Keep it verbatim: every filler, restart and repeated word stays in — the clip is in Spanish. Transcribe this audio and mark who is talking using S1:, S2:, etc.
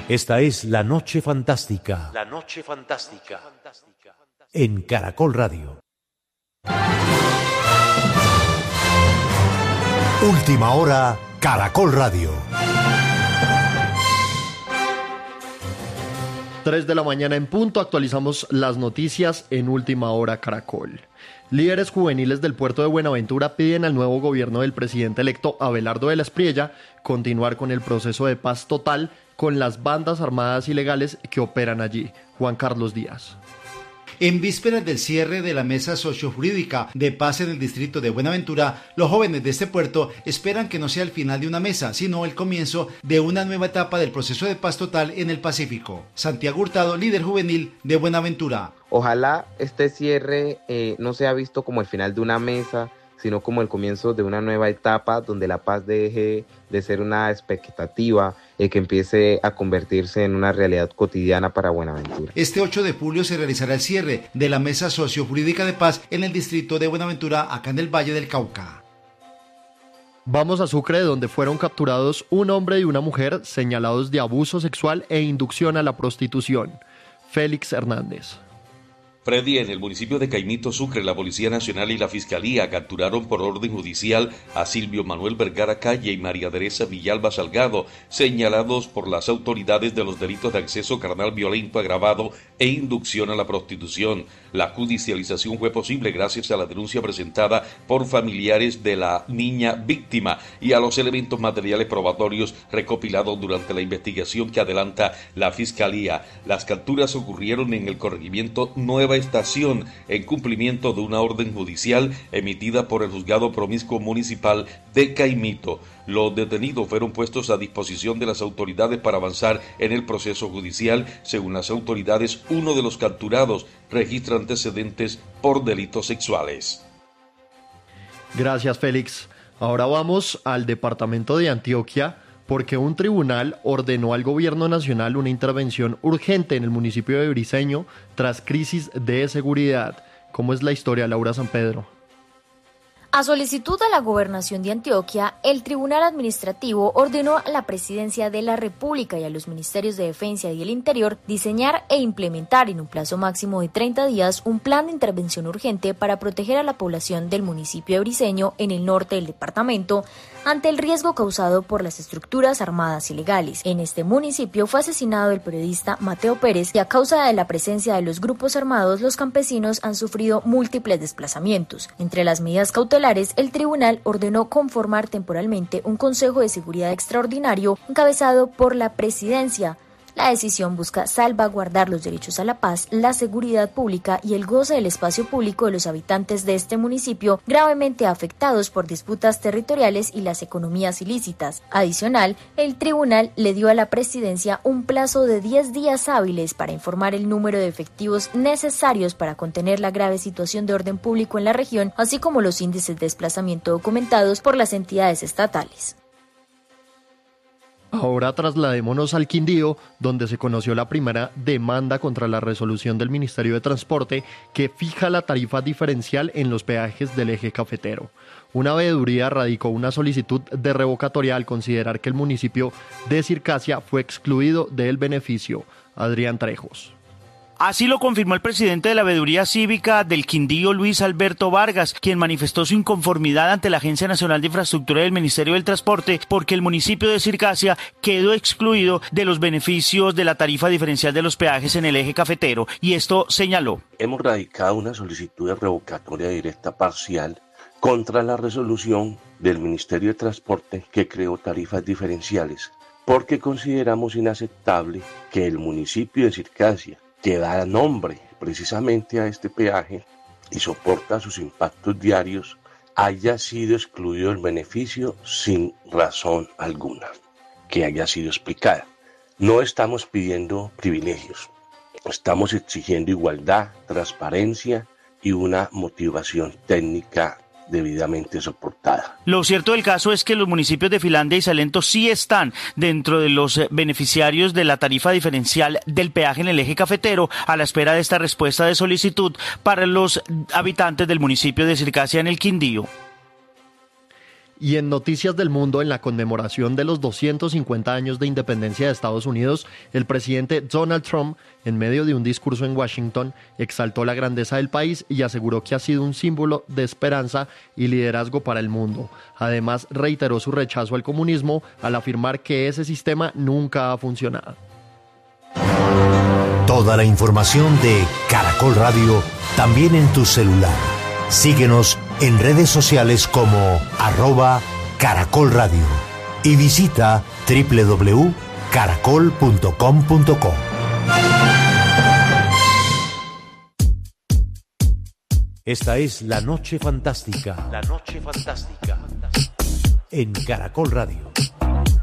S1: Esta es La Noche Fantástica.
S2: La Noche Fantástica.
S1: En Caracol Radio. Última hora, Caracol Radio.
S3: tres de la mañana en punto, actualizamos las noticias en Última Hora Caracol. Líderes juveniles del puerto de Buenaventura piden al nuevo gobierno del presidente electo Abelardo de la Espriella continuar con el proceso de paz total con las bandas armadas ilegales que operan allí. Juan Carlos Díaz.
S4: En vísperas del cierre de la mesa sociojurídica de paz en el distrito de Buenaventura, los jóvenes de este puerto esperan que no sea el final de una mesa, sino el comienzo de una nueva etapa del proceso de paz total en el Pacífico. Santiago Hurtado, líder juvenil de Buenaventura.
S5: Ojalá este cierre eh, no sea visto como el final de una mesa, sino como el comienzo de una nueva etapa donde la paz deje de ser una expectativa y que empiece a convertirse en una realidad cotidiana para Buenaventura.
S4: Este ocho de julio se realizará el cierre de la mesa sociojurídica de paz en el distrito de Buenaventura, acá en el Valle del Cauca.
S3: Vamos a Sucre, donde fueron capturados un hombre y una mujer señalados de abuso sexual e inducción a la prostitución. Félix Hernández.
S6: Freddy, en el municipio de Caimito, Sucre, la Policía Nacional y la Fiscalía capturaron por orden judicial a Silvio Manuel Vergara Calle y María Teresa Villalba Salgado, señalados por las autoridades de los delitos de acceso carnal violento agravado e inducción a la prostitución. La judicialización fue posible gracias a la denuncia presentada por familiares de la niña víctima y a los elementos materiales probatorios recopilados durante la investigación que adelanta la Fiscalía. Las capturas ocurrieron en el corregimiento Nueva Estación, en cumplimiento de una orden judicial emitida por el Juzgado Promiscuo Municipal de Caimito. Los detenidos fueron puestos a disposición de las autoridades para avanzar en el proceso judicial. Según las autoridades, uno de los capturados registra antecedentes por delitos sexuales.
S3: Gracias, Félix. Ahora vamos al departamento de Antioquia, porque un tribunal ordenó al gobierno nacional una intervención urgente en el municipio de Briceño tras crisis de seguridad. ¿Cómo es la historia, Laura San Pedro?
S7: A solicitud de la Gobernación de Antioquia, el Tribunal Administrativo ordenó a la Presidencia de la República y a los Ministerios de Defensa y el Interior diseñar e implementar en un plazo máximo de treinta días un plan de intervención urgente para proteger a la población del municipio de Briceño en el norte del departamento ante el riesgo causado por las estructuras armadas ilegales. En este municipio fue asesinado el periodista Mateo Pérez y a causa de la presencia de los grupos armados, los campesinos han sufrido múltiples desplazamientos. Entre las medidas cautelares, el tribunal ordenó conformar temporalmente un Consejo de Seguridad Extraordinario encabezado por la Presidencia. La decisión busca salvaguardar los derechos a la paz, la seguridad pública y el goce del espacio público de los habitantes de este municipio gravemente afectados por disputas territoriales y las economías ilícitas. Adicional, el tribunal le dio a la Presidencia un plazo de diez días hábiles para informar el número de efectivos necesarios para contener la grave situación de orden público en la región, así como los índices de desplazamiento documentados por las entidades estatales.
S3: Ahora trasladémonos al Quindío, donde se conoció la primera demanda contra la resolución del Ministerio de Transporte que fija la tarifa diferencial en los peajes del eje cafetero. Una veeduría radicó una solicitud de revocatoria al considerar que el municipio de Circasia fue excluido del beneficio. Adrián Trejos.
S8: Así lo confirmó el presidente de la Veeduría Cívica del Quindío, Luis Alberto Vargas, quien manifestó su inconformidad ante la Agencia Nacional de Infraestructura del Ministerio del Transporte porque el municipio de Circasia quedó excluido de los beneficios de la tarifa diferencial de los peajes en el eje cafetero, y esto señaló.
S9: Hemos radicado una solicitud de revocatoria directa parcial contra la resolución del Ministerio de Transporte que creó tarifas diferenciales, porque consideramos inaceptable que el municipio de Circasia, que da nombre precisamente a este peaje y soporta sus impactos diarios, haya sido excluido del beneficio sin razón alguna, que haya sido explicada. No estamos pidiendo privilegios, estamos exigiendo igualdad, transparencia y una motivación técnica debidamente soportada.
S8: Lo cierto del caso es que los municipios de Finlandia y Salento sí están dentro de los beneficiarios de la tarifa diferencial del peaje en el eje cafetero, a la espera de esta respuesta de solicitud para los habitantes del municipio de Circasia en el Quindío.
S3: Y en Noticias del Mundo, en la conmemoración de los doscientos cincuenta años de independencia de Estados Unidos, el presidente Donald Trump, en medio de un discurso en Washington, exaltó la grandeza del país y aseguró que ha sido un símbolo de esperanza y liderazgo para el mundo. Además, reiteró su rechazo al comunismo al afirmar que ese sistema nunca ha funcionado.
S1: Toda la información de Caracol Radio también en tu celular. Síguenos en redes sociales como arroba Caracol Radio y visita doble u doble u doble u punto caracol punto com punto co. Esta es La Noche Fantástica. La Noche Fantástica. En Caracol Radio.